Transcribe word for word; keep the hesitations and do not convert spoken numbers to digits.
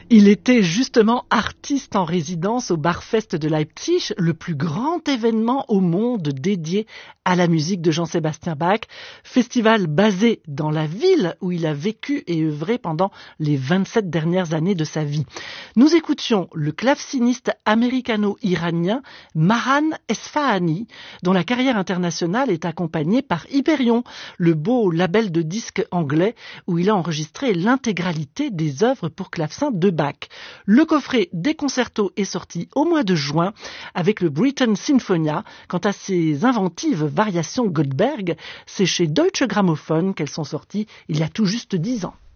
Il était justement artiste en résidence au Barfest de Leipzig, le plus grand événement au monde dédié à la musique de Jean-Sébastien Bach, festival basé dans la ville où il a vécu et œuvré pendant les vingt-sept dernières années de sa vie. Nous écoutions le claveciniste américano-iranien Maran Esfahani, dont la carrière internationale est accompagnée par Hyperion, le beau label de disques anglais où il a enregistré l'intégralité des œuvres pour clavecin de Bach. Le coffret des concertos est sorti au mois de juin avec le Britten Sinfonia. Quant à ses inventives variations Goldberg, c'est chez Deutsche Grammophon qu'elles sont sorties il y a tout juste dix ans.